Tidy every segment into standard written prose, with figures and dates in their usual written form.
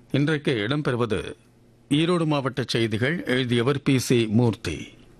இன்றைக்கு இடம்பெறுவது ஈரோடு மாவட்ட செய்திகள். எழுதியவர் PC மூர்த்தி.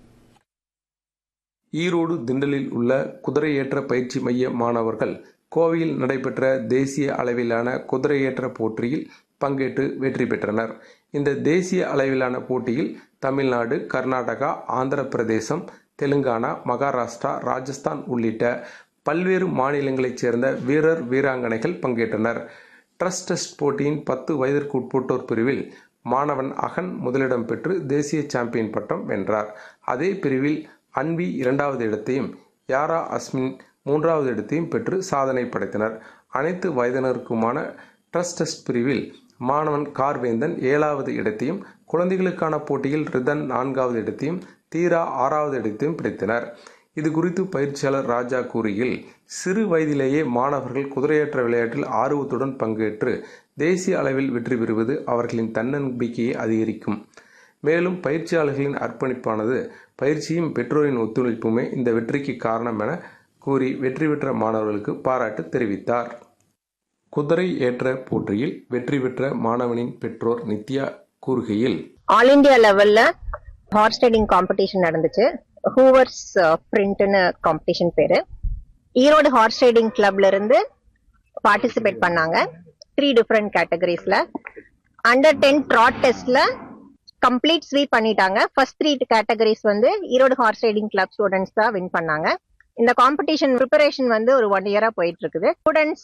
ஈரோடு திண்டலில் உள்ள குதிரையேற்ற பயிற்சி மைய மாணவர்கள் கோவையில் நடைபெற்ற தேசிய அளவிலான குதிரையேற்ற போட்டியில் பங்கேற்று வெற்றி பெற்றனர். இந்த தேசிய அளவிலான போட்டியில் தமிழ்நாடு, கர்நாடகா, ஆந்திர பிரதேசம், தெலுங்கானா, மகாராஷ்டிரா, ராஜஸ்தான் உள்ளிட்ட பல்வேறு மாநிலங்களைச் சேர்ந்த வீரர் வீராங்கனைகள் பங்கேற்றனர். ட்ரஸ்ட் டெஸ்ட் போட்டியின் 10 வயதிற்கு உட்பட்டோர் பிரிவில் மாணவன் அகன் முதலிடம் பெற்று தேசிய சாம்பியன் பட்டம் வென்றார். அதே பிரிவில் அன்வி 2வது இடத்தையும், யாரா அஸ்மின் 3வது இடத்தையும் பெற்று சாதனை படைத்தனர். அனைத்து வயதினருக்குமான ட்ரஸ்ட் டெஸ்ட் பிரிவில் மாணவன் கார்வேந்தன் 7வது இடத்தையும், குழந்தைகளுக்கான போட்டியில் ரிதன் 4வது இடத்தையும், தீரா 6வது இடத்தையும் பிடித்தனர். இது குறித்து பயிற்சியாளர் ராஜா கூறுகையில், சிறு வயதிலேயே மாணவர்கள் குதிரையேற்ற விளையாட்டில் ஆர்வத்துடன் பங்கேற்று தேசிய அளவில் வெற்றி பெறுவது அவர்களின் தன்னம்பிக்கையை அதிகரிக்கும். மேலும் பயிற்சியாளர்களின் அர்ப்பணிப்பானது பயிற்சியும் பெற்றோரின் ஒத்துழைப்புமே இந்த வெற்றிக்கு காரணம் என கூறி வெற்றி பெற்ற மாணவர்களுக்கு பாராட்டு தெரிவித்தார். குதிரை ஏற்ற போட்டியில் வெற்றி பெற்ற மாணவனின் பெற்றோர் நித்யா கூறுகையில், ஆல் இண்டியா லெவல்ல ஹார்ஸ் ரைடிங் காம்படிஷன் நடந்துச்சு. ஹூவர்ஸ் பிரிண்ட்னு காம்படிஷன் பேரு. ஈரோடு ஹார்ஸ் ரைடிங் கிளப்ல இருந்து பார்ட்டிசிபேட் பண்ணாங்க 3 டிஃபரெண்ட் கேட்டகரிஸ்ல. அண்டர் 10 ட்ராட் டெஸ்ட்ல கம்ப்ளீட் ஸ்வீப் பண்ணிட்டாங்க. First 3 categories Erode horse riding club students தான் வின் பண்ணாங்க. இந்த காம்படிஷன் ப்ரிப்பரேஷன் ஒரு 1 இயரா போயிட்டு இருக்குது. ஸ்டூடெண்ட்ஸ்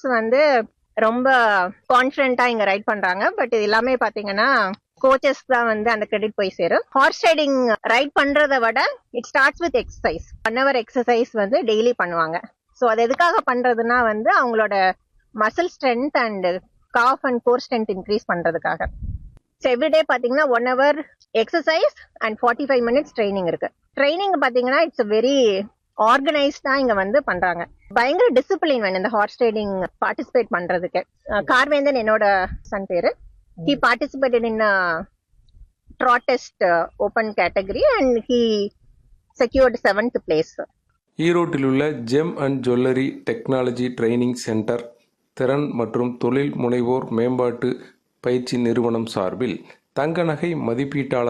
ரொம்ப கான்பிடென்ட்டா இங்க ரைட் பண்றாங்க. பட் இது எல்லாமே பாத்தீங்கன்னா கோச்சஸ் தான் அந்த கிரெடிட் போய் சேரும். ஹார்ஸ் ரைடிங் ரைட் பண்றதை விட it starts with exercise. 1 hour exercise daily பண்ணுவாங்க. ஸோ அது எதுக்காக பண்றதுன்னா அவங்களோட muscle strength and cough and core strength increase பண்றதுக்காக. ஸோ எவ்ரிடே பாத்தீங்கன்னா 1 hour exercise and 45 minutes training இருக்கு. ட்ரைனிங் பாத்தீங்கன்னா இட்ஸ் வெரி ஆர்கனைஸ்டா இங்க பண்றாங்க. பயங்கர டிசிப்ளின் வேணும் இந்த ஹார்ஸ் ரைடிங் பார்ட்டிசிபேட் பண்றதுக்கு. கார்வேந்தன் என்னோட சன் பேரு. He participated in a trot test open category and he secured 7th place. ஈரோட்டில் உள்ள GeM and jewellery technology training centre திறன் மற்றும் தொழில் முனைவோர் மேம்பாட்டு பயிற்சி நிறுவனம் சார்பில் தங்க நகை மதிப்பீட்டாளர்